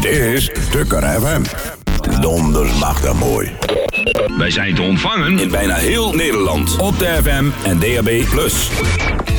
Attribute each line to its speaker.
Speaker 1: is Tukker FM. Donders machtig mooi.
Speaker 2: Wij zijn te ontvangen in bijna heel Nederland. Op de FM en DAB+.